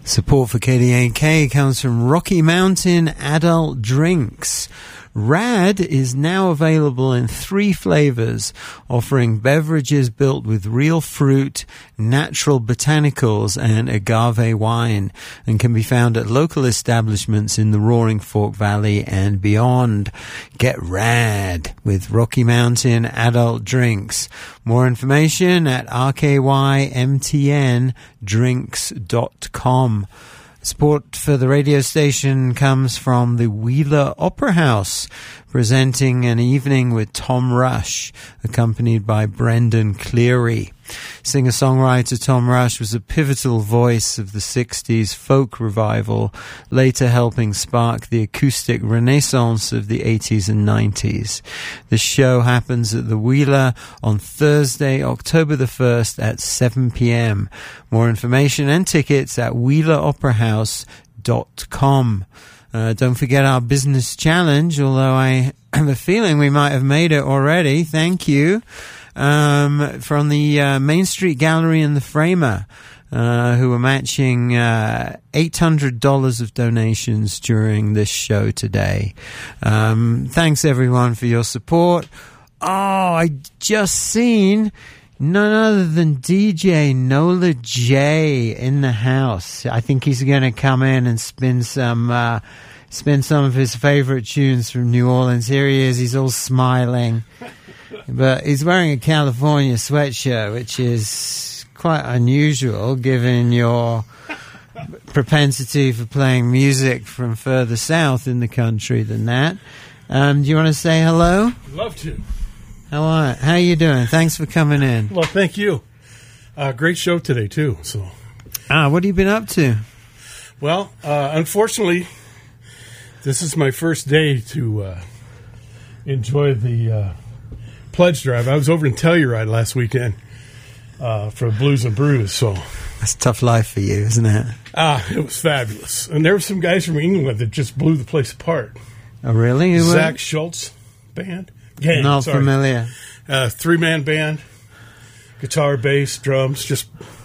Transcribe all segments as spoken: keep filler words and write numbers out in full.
Support for K D N K comes from Rocky Mountain Adult Drinks. Rad is now available in three flavors, offering beverages built with real fruit, natural botanicals, and agave wine, and can be found at local establishments in the Roaring Fork Valley and beyond. Get Rad with Rocky Mountain Adult Drinks. More information at r k y m t n drinks dot com. Support for the radio station comes from the Wheeler Opera House, presenting an evening with Tom Rush, accompanied by Brendan Cleary. Singer-songwriter Tom Rush was a pivotal voice of the sixties folk revival, later helping spark the acoustic renaissance of the eighties and nineties. The show happens at the Wheeler on Thursday, October the first at seven p.m. More information and tickets at wheeler opera house dot com. Uh, don't forget our business challenge, although I have a feeling we might have made it already. Thank you. Um, from the uh, Main Street Gallery and the Framer, uh, who are matching uh, eight hundred dollars of donations during this show today. Um, thanks, everyone, for your support. Oh, I just seen none other than D J Nola J in the house. I think he's going to come in and spin some... Uh, spin some of his favorite tunes from New Orleans. Here he is. He's all smiling. But he's wearing a California sweatshirt, which is quite unusual given your propensity for playing music from further south in the country than that. Um, do you want to say hello? I'd love to. How are, how are you doing? Thanks for coming in. Well, thank you. Uh, great show today, too. So, Ah, what have you been up to? Well, uh, unfortunately, this is my first day to uh, enjoy the... Uh, pledge drive. I was over in Telluride last weekend uh, for Blues and Brews, so that's a tough life for you, isn't it? Ah, it was fabulous. And there were some guys from England that just blew the place apart. Oh, really? Who Zach were? Schultz band, gang, Not sorry. familiar. Uh, three man band, guitar, bass, drums, just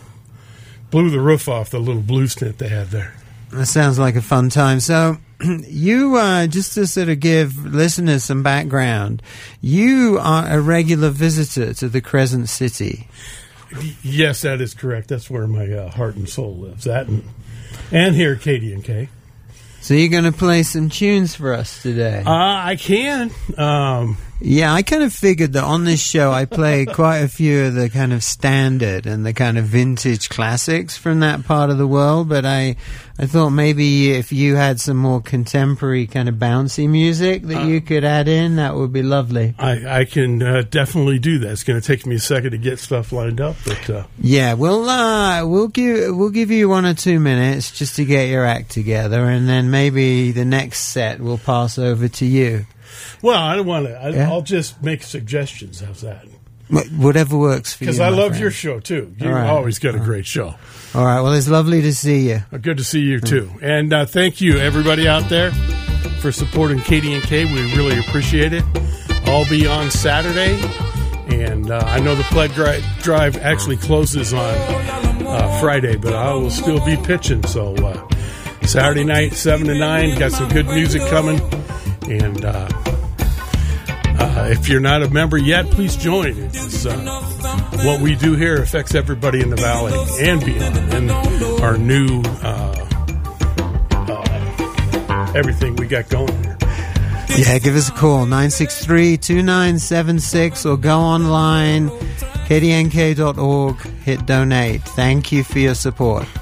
blew the roof off the little blues tent they had there. That sounds like a fun time. So, you, uh, just to sort of give listeners some background, you are a regular visitor to the Crescent City. Yes, that is correct. That's where my uh, heart and soul lives. That and, and here at K D N K. So you're going to play some tunes for us today? Uh, I can. Um, yeah, I kind of figured that on this show I play quite a few of the kind of standard and the kind of vintage classics from that part of the world, but I I thought maybe if you had some more contemporary kind of bouncy music that uh, you could add in, that would be lovely. I, I can uh, definitely do that. It's going to take me a second to get stuff lined up, but uh, yeah, we'll uh, we'll give we'll give you one or two minutes just to get your act together, and then maybe the next set we'll pass over to you. Well, I don't want to. Yeah? I'll just make suggestions. How's that? Whatever works for you. Because I love friend. your show too. You right. always got a All great right. show. All right. Well, it's lovely to see you. Uh, good to see you too. And uh, thank you, everybody out there, for supporting K D N K. We really appreciate it. I'll be on Saturday, and uh, I know the pledge dri- drive actually closes on uh, Friday, but I will still be pitching. So uh, Saturday night, seven to nine, got some good music coming, and. Uh, Uh, if you're not a member yet, please join. It's, uh, what we do here affects everybody in the valley and beyond, and our new uh, uh, everything we got going here. Yeah, give us a call, nine six three, two nine seven six, or go online, k d n k dot org, hit donate. Thank you for your support.